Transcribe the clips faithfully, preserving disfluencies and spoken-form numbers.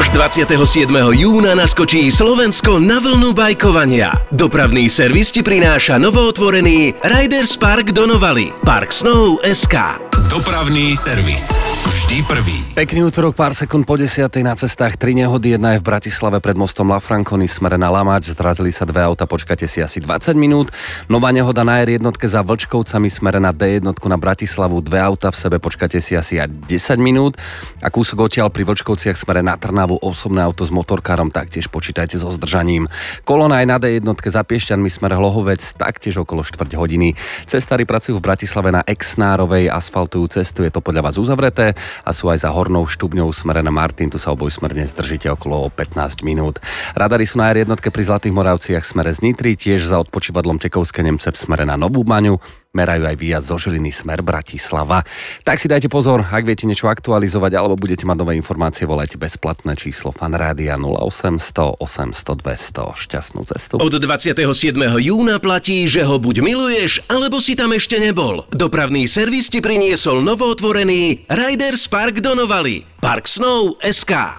Už dvadsiateho siedmeho júna naskočí Slovensko na vlnu bajkovania. Dopravný servis ti prináša novootvorený Riders Park do Novaly. Park Snow bodka es ká. Dopravný servis. Vždy prvý. Pekný útorok, pár sekúnd po desiatej na cestách. Tri nehody, jedna je v Bratislave pred mostom La Franconi smere na Lamač. Zrazili sa dve auta, počkajte si asi dvadsať minút. Nová nehoda na er jedna za Vlčkovcami smere na dé jedna na Bratislavu. Dve auta v sebe, počkajte si asi desať minút. A kúsok odtiaľ pri Vlčkovciach smere na Trnavu osobné auto s motorkárom, taktiež počítajte so zdržaním. Kolona aj na dé jedna za Piešťanmi smer Hlohovec, taktiež okolo štvrť hodiny. Cestári pracujú v Bratislave na Exnárovej asfaltujú cestu, je to podľa vás uzavreté a sú aj za Hornou Štubňou smere na Martin, tu sa obojsmerne zdržíte okolo pätnásť minút. Radary sú na er jedna pri Zlatých Moravciach smere z Nitry, tiež za odpočívadlom Čekovské Nemce v smere na Novú Baňu. Merajú aj výjazd zo Žiliny smer Bratislava. Tak si dajte pozor, ak viete niečo aktualizovať alebo budete mať nové informácie, volajte bezplatné číslo Fanrádia nula osem sto osemsto dvesto. Šťastnú cestu. Od dvadsiateho siedmeho júna platí, že ho buď miluješ, alebo si tam ešte nebol. Dopravný servis ti priniesol novootvorený Riders Park do Novaly. Park Snow bodka es ká.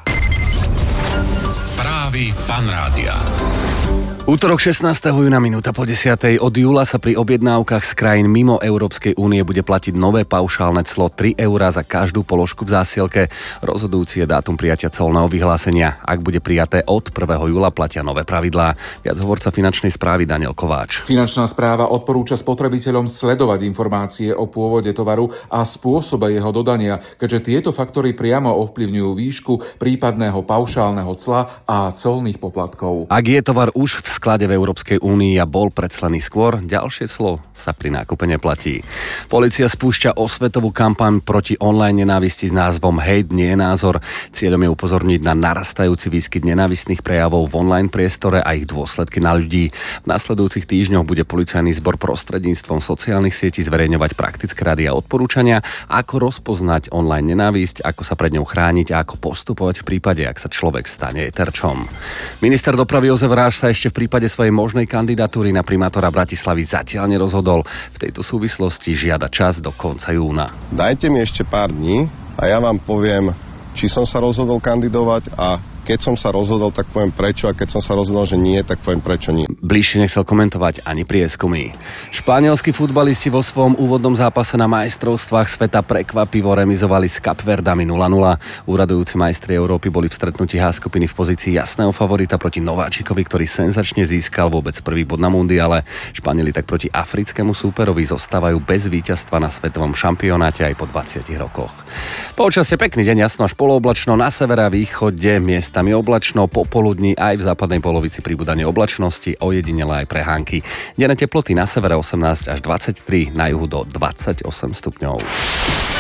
Správy Fanrádia. Útorok šestnásteho júna minúta po desiatej. Od júla sa pri objednávkach z krajín mimo Európskej únie bude platiť nové paušálne clo tri eurá za každú položku v zásielke. Rozhodujúci je dátum prijatia colného vyhlásenia. Ak bude prijaté od prvého júla, platia nové pravidlá. Viac hovorca finančnej správy Daniel Kováč. Finančná správa odporúča spotrebiteľom sledovať informácie o pôvode tovaru a spôsobe jeho dodania, keďže tieto faktory priamo ovplyvňujú výšku prípadného paušálneho cla a colných poplatkov. Ak je tovar už v sklade v Európskej únii a bol predslaný skôr, ďalšie clo sa pri nákupe neplatí. Polícia spúšťa osvetovú kampaň proti online nenávisti s názvom Hejt nie je názor. Cieľom je upozorniť na narastajúci výskyt nenávistných prejavov v online priestore a ich dôsledky na ľudí. V nasledujúcich týždňoch bude policajný zbor prostredníctvom sociálnych sietí zverejňovať praktické rady a odporúčania, ako rozpoznať online nenávisť, ako sa pred ňou chrániť a ako postupovať v prípade, ak sa človek stane terčom. Minister dopravy Jozef Ráš sa ešte v V prípade svojej možnej kandidatúry na primátora Bratislavy zatiaľ nerozhodol. V tejto súvislosti žiada čas do konca júna. Dajte mi ešte pár dní a ja vám poviem, či som sa rozhodol kandidovať a keď som sa rozhodol, tak poviem prečo a keď som sa rozhodol, že nie, tak poviem prečo nie. Bližšie nechcel komentovať ani prieskumy. Španielskí futbalisti vo svojom úvodnom zápase na majstrovstvách sveta prekvapivo remizovali s Kapverdami nula nula. Úradujúci majstri Európy boli v stretnutí H skupiny v pozícii jasného favorita proti Nováčikovi, ktorý senzačne získal vôbec prvý bod na mundiale. Španieli tak proti africkému súperovi zostávajú bez víťazstva na svetovom šampionáte aj po dvadsiatich rokoch. Počasie pekný deň, jasno až polooblačno, na severe a východe miestami oblačno, popoludní aj v západnej polovici pribúdanie oblačnosti, ojedinele aj prehánky. Denné teploty na severe osemnásť až dvadsaťtri, na juhu do dvadsaťosem stupňov.